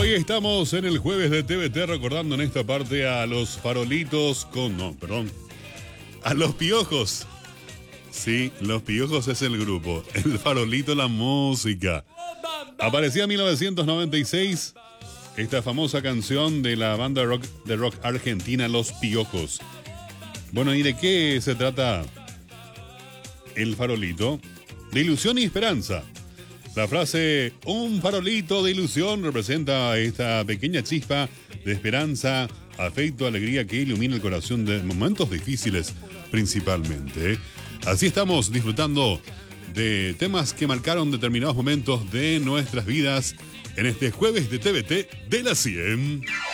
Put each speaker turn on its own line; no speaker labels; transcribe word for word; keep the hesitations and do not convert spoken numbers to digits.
Hoy estamos en el jueves de T V T recordando en esta parte a los farolitos con... No, perdón. A los piojos. Sí, los piojos es el grupo. El farolito, la música. Aparecía en mil novecientos noventa y seis esta famosa canción de la banda rock, de rock argentina Los Piojos. Bueno, ¿y de qué se trata el farolito? De ilusión y esperanza. La frase "un farolito de ilusión" representa esta pequeña chispa de esperanza, afecto, alegría que ilumina el corazón de momentos difíciles principalmente. Así estamos disfrutando de temas que marcaron determinados momentos de nuestras vidas en este jueves de T V T de la cien.